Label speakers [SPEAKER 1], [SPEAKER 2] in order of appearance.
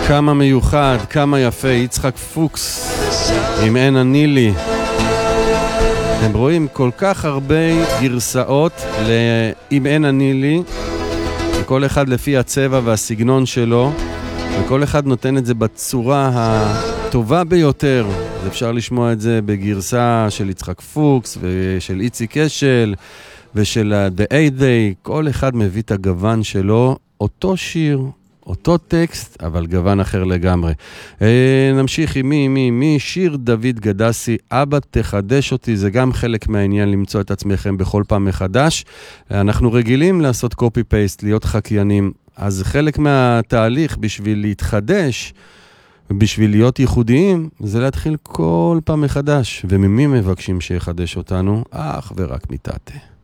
[SPEAKER 1] כמה מיוחד, כמה יפה, יצחק פוקס עם אין אני לי. אתם רואים כל כך הרבה גרסאות עם אין אני לי, וכל אחד לפי הצבע והסגנון שלו, וכל אחד נותן את זה בצורה הטובה ביותר. אז אפשר לשמוע את זה בגרסה של יצחק פוקס ושל איציק אשל ושל The A Day. כל אחד מביא את הגוון שלו, אותו שיר, אותו טקסט, אבל גוון אחר לגמרי. נמשיך עם מי שיר דוד גדסי, אבא תחדש אותי. זה גם חלק מהעניין למצוא את עצמכם בכל פעם מחדש. אנחנו רגילים לעשות קופי פייסט, להיות חקיינים. אז חלק מהתהליך בשביל להתחדש, בשביל להיות ייחודיים, זה להתחיל כל פעם מחדש. וממי מבקשים שיחדש אותנו? אך ורק מתעתה.